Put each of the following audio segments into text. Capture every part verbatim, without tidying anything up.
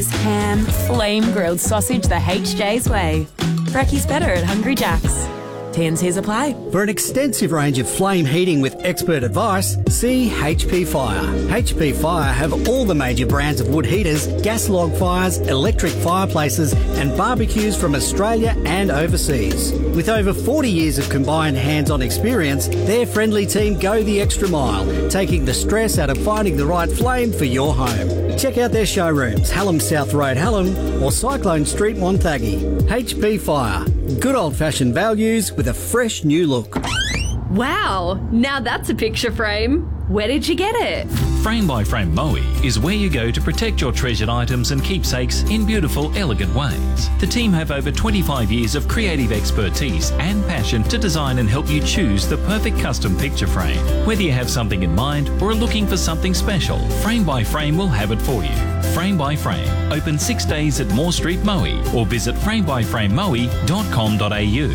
Ham, flame grilled sausage the H J's way. Brekkies better at Hungry Jack's. T and C's apply. For an extensive range of flame heating with expert advice, see H P Fire. H P Fire have all the major brands of wood heaters, gas log fires, electric fireplaces and barbecues from Australia and overseas. With over forty years of combined hands-on experience, their friendly team go the extra mile, taking the stress out of finding the right flame for your home. Check out their showrooms, Hallam South Road, Hallam or Cyclone Street, Montague. H P Fire. Good old-fashioned values with a fresh new look. Wow, now that's a picture frame. Where did you get it? Frame by Frame Moe is where you go to protect your treasured items and keepsakes in beautiful, elegant ways. The team have over twenty-five years of creative expertise and passion to design and help you choose the perfect custom picture frame. Whether you have something in mind or are looking for something special, Frame by Frame will have it for you. Frame by Frame, open six days at Moore Street, Moe, or visit frame by frame moe dot com dot a u.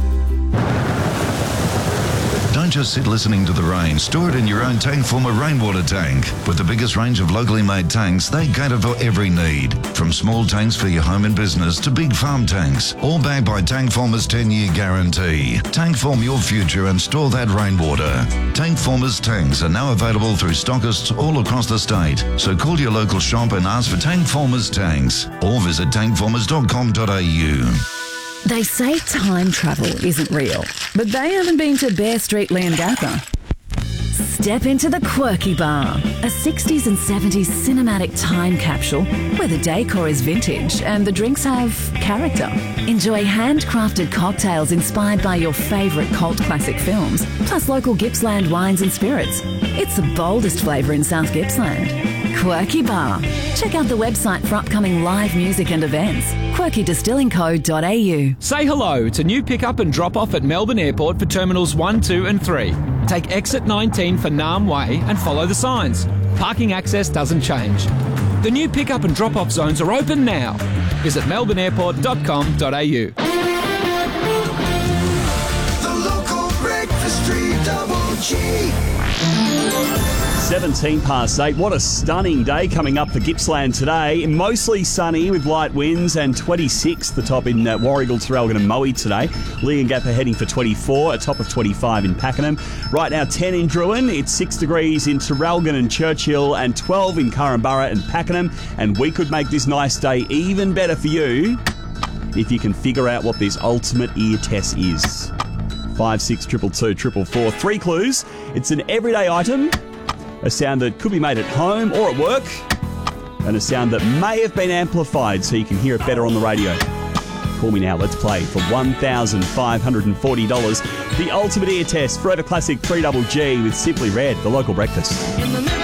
Don't just sit listening to the rain. Store it in your own Tankformer rainwater tank. With the biggest range of locally made tanks, they cater for every need. From small tanks for your home and business to big farm tanks. All backed by Tankformer's ten-year guarantee. Tankform your future and store that rainwater. Tankformer's tanks are now available through stockists all across the state. So call your local shop and ask for Tankformer's tanks. Or visit tankformers dot com dot a u. They say time travel isn't real, but they haven't been to Bear Street, Leongatha. Step into the Quirky Bar, a sixties and seventies cinematic time capsule where the decor is vintage and the drinks have character. Enjoy handcrafted cocktails inspired by your favourite cult classic films, plus local Gippsland wines and spirits. It's the boldest flavour in South Gippsland. Quirky Bar. Check out the website for upcoming live music and events. quirky distilling co dot a u. Say hello to new pick-up and drop-off at Melbourne Airport for Terminals one, two and three. Take exit nineteen for Naarm Way and follow the signs. Parking access doesn't change. The new pick-up and drop-off zones are open now. Visit melbourne airport dot com dot a u. The local breakfast street double G. seventeen past eight. What a stunning day coming up for Gippsland today. Mostly sunny with light winds and twenty-six the top in uh, Warragul, Traralgon and Moe today. Leongatha heading for twenty-four, a top of twenty-five in Pakenham. Right now ten in Druin, it's six degrees in Traralgon and Churchill and twelve in Curramborough and Pakenham. And we could make this nice day even better for you if you can figure out what this ultimate ear test is. Five, six, triple two, triple four. Three clues. It's an everyday item. A sound that could be made at home or at work, and a sound that may have been amplified so you can hear it better on the radio. Call me now, let's play for one thousand five hundred forty dollars. The ultimate ear test, Forever Classic three G G with Simply Red, the local breakfast. In the middle